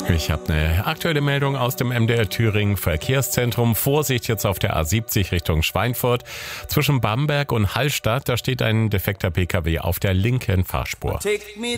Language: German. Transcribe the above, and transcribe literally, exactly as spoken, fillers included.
Ich habe eine aktuelle Meldung aus dem M D R Thüringen Verkehrszentrum. Vorsicht jetzt auf der A siebzig Richtung Schweinfurt. Zwischen Bamberg und Hallstatt, da steht ein defekter P K W auf der linken Fahrspur. Take me